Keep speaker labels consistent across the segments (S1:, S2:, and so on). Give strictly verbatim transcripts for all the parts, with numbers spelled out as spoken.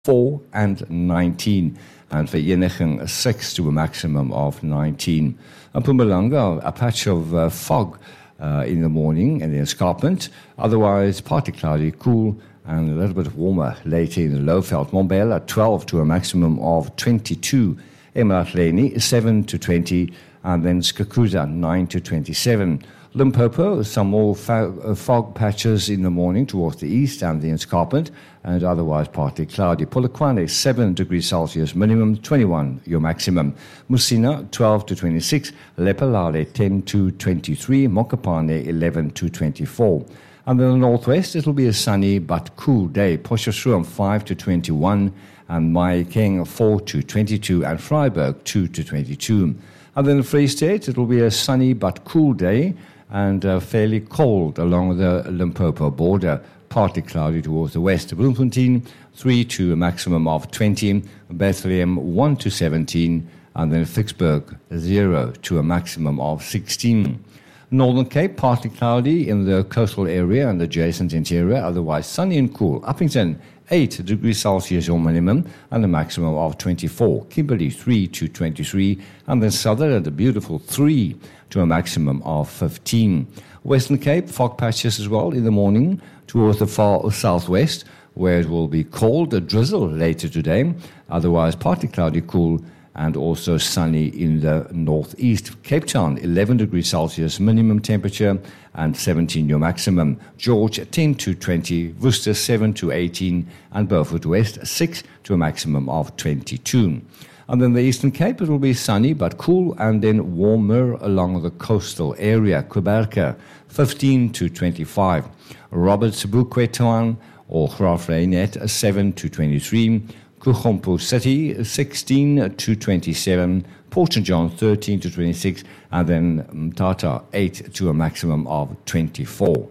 S1: four and nineteen. And Vereeniging, six to a maximum of nineteen. And Mpumalanga, a patch of uh, fog uh, in the morning and the escarpment. Otherwise, partly cloudy, cool, and a little bit warmer later in the Lowveld. Mbombela, twelve to a maximum of twenty-two. eMalahleni, seven to twenty. And then Skakuza, nine to twenty-seven. Limpopo, some more fog, fog patches in the morning towards the east and the escarpment, and otherwise partly cloudy. Polokwane, seven degrees Celsius minimum, twenty-one your maximum. Musina, twelve to twenty-six. Lephalale, ten to twenty-three. Mokopane, eleven to twenty-four. And in the northwest, it will be a sunny but cool day. Potchefstroom, five to twenty-one. And Mahikeng, four to twenty-two. And Freiburg, two to twenty-two. And then the Free State, it will be a sunny but cool day, and uh, fairly cold along the Limpopo border, partly cloudy towards the west. Bloemfontein, three to a maximum of twenty. Bethlehem, one to seventeen. And then Vicksburg, zero to a maximum of sixteen. Northern Cape, partly cloudy in the coastal area and adjacent interior, otherwise sunny and cool. Uppington, eight degrees Celsius your minimum and a maximum of twenty-four. Kimberley, three to twenty-three. And then Southern, a beautiful three to a maximum of fifteen. Western Cape, fog patches as well in the morning towards the far southwest, where it will be cold, a drizzle later today. Otherwise, partly cloudy, cool, and also sunny in the northeast. Cape Town, eleven degrees Celsius minimum temperature and seventeen your maximum. George, ten to twenty. Worcester, seven to eighteen. And Beaufort West, six to a maximum of twenty-two. And then the Eastern Cape, it will be sunny but cool and then warmer along the coastal area. Quebec, fifteen to twenty-five. Roberts Boekwetown or Graafrenet, seven to twenty-three. Kuchompo City, sixteen to twenty-seven. Port Saint John, thirteen to twenty-six. And then Mthatha, eight to a maximum of twenty-four.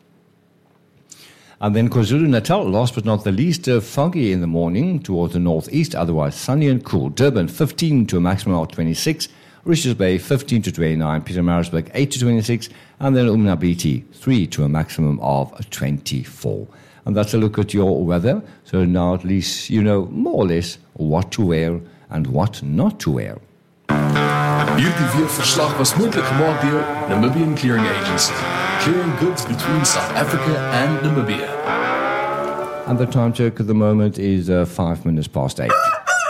S1: And then KwaZulu-Natal, last but not the least, uh, foggy in the morning towards the northeast, otherwise sunny and cool. Durban, fifteen to a maximum of twenty-six. Richards Bay, fifteen to twenty-nine. Pietermaritzburg, eight to twenty-six. And then Umnabiti, three to a maximum of twenty-four. And that's a look at your weather. So now at least you know more or less what to wear and what not to wear.
S2: Hierdie weerverslag was moontlik gemaak deur Namibian Clearing Agency, clearing goods between South Africa and Namibia.
S1: And the time check at the moment is uh, five minutes past eight.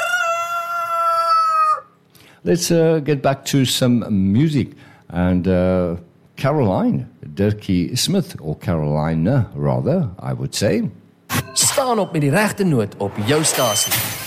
S1: Let's uh, get back to some music. And uh, Caroline, Dirkie Smith, or Carolina rather, I would say.
S3: Staan op met die regte noot op jou stasie.